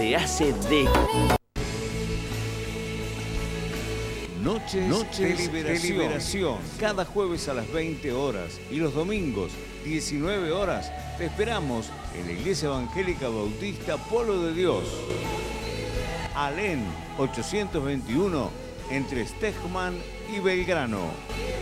te hace de... Noches de liberación. Cada jueves a las 20 horas y los domingos, 19 horas, te esperamos en la Iglesia Evangélica Bautista Polo de Dios. Alén 821, entre Stegman y Belgrano.